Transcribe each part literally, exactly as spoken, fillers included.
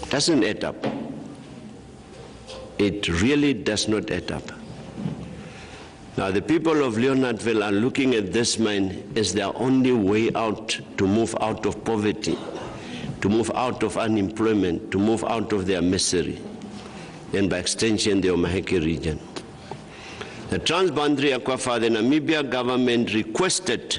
Doesn't add up. It really does not add up. Now, the people of Leonardville are looking at this mine as their only way out to move out of poverty, to move out of unemployment, to move out of their misery, and by extension, the Omaheke region. The Transboundary Aquifer, the Namibia government requested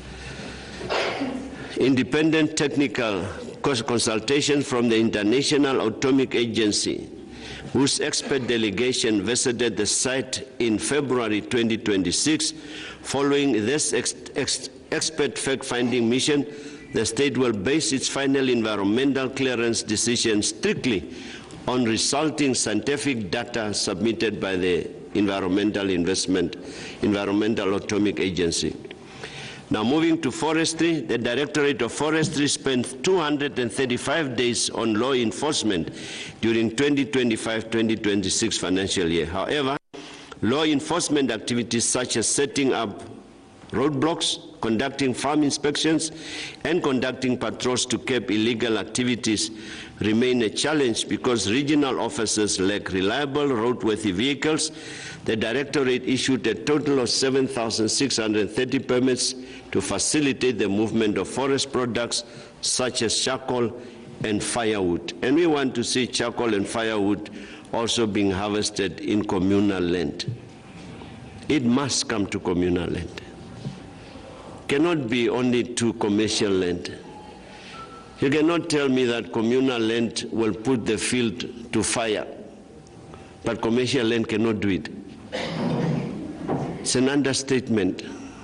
independent technical consultation from the International Atomic Agency, whose expert delegation visited the site in February twenty twenty-six. Following this ex ex expert fact-finding mission, the state will base its final environmental clearance decision strictly on resulting scientific data submitted by the Environmental Investment, Environmental Atomic Agency. Now, moving to forestry, the Directorate of Forestry spent two hundred thirty-five days on law enforcement during twenty twenty-five twenty twenty-six financial year. However, law enforcement activities such as setting up roadblocks, conducting farm inspections, and conducting patrols to curb illegal activities remain a challenge because regional officers lack reliable roadworthy vehicles. The Directorate issued a total of seven thousand six hundred thirty permits to facilitate the movement of forest products such as charcoal and firewood. And we want to see charcoal and firewood also being harvested in communal land. It must come to communal land. Cannot be only to commercial land. You cannot tell me that communal land will put the field to fire, but commercial land cannot do it. It's an understatement.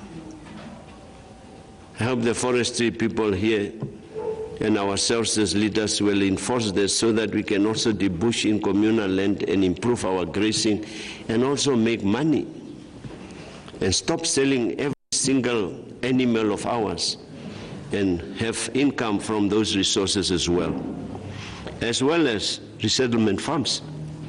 I hope the forestry people here and ourselves as leaders will enforce this so that we can also debush in communal land and improve our grazing and also make money and stop selling every single animal of ours and have income from those resources as well, as well as resettlement farms.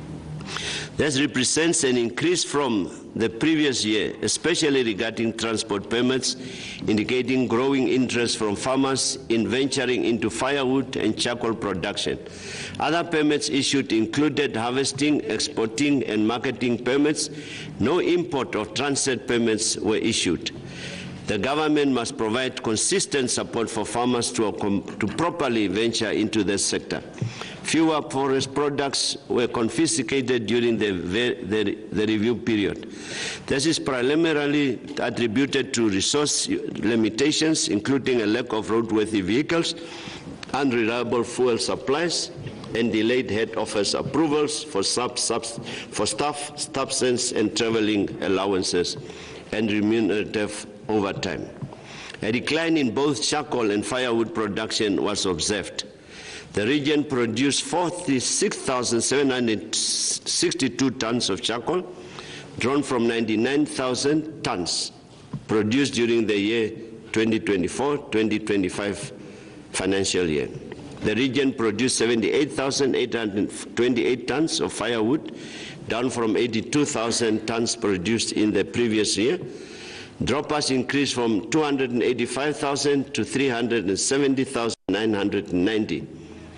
This represents an increase from the previous year, especially regarding transport permits, indicating growing interest from farmers in venturing into firewood and charcoal production. Other permits issued included harvesting, exporting, and marketing permits. No import or transit permits were issued. The government must provide consistent support for farmers to, to properly venture into this sector. Fewer forest products were confiscated during the, the, the review period. This is primarily attributed to resource limitations, including a lack of roadworthy vehicles, unreliable fuel supplies, and delayed head office approvals for, sub, sub, for staff, substance and traveling allowances, and remunerative overtime. A decline in both charcoal and firewood production was observed. The region produced forty-six thousand seven hundred sixty-two tons of charcoal, drawn from ninety-nine thousand tons produced during the year twenty twenty-four twenty twenty-five financial year. The region produced seventy-eight thousand eight hundred twenty-eight tons of firewood, down from eighty-two thousand tons produced in the previous year. Droppers increased from two hundred eighty-five thousand to three hundred seventy thousand nine hundred ninety.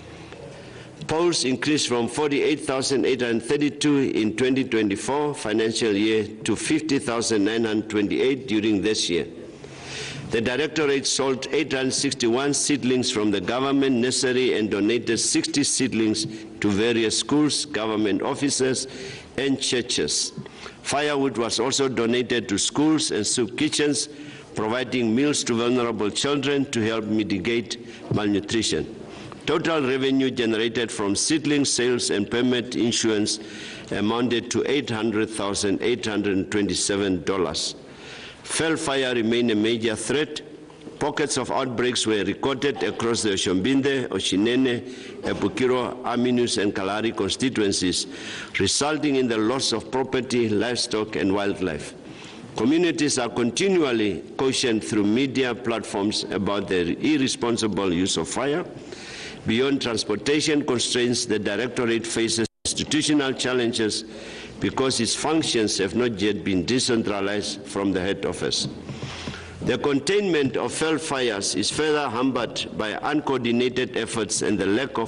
Poles increased from forty-eight thousand eight hundred thirty-two in twenty twenty-four financial year to fifty thousand nine hundred twenty-eight during this year. The Directorate sold eight hundred sixty-one seedlings from the government nursery and donated sixty seedlings to various schools, government offices, and churches. Firewood was also donated to schools and soup kitchens, providing meals to vulnerable children to help mitigate malnutrition. Total revenue generated from seedling sales and permit issuance amounted to eight hundred thousand eight hundred twenty-seven dollars. Fell fire remained a major threat. Pockets of outbreaks were recorded across the Oshombinde, Oshinene, Epukiro, Aminus, and Kalari constituencies, resulting in the loss of property, livestock, and wildlife. Communities are continually cautioned through media platforms about the irresponsible use of fire. Beyond transportation constraints, the Directorate faces institutional challenges because its functions have not yet been decentralized from the head office. The containment of fell fires is further hampered by uncoordinated efforts and the lack of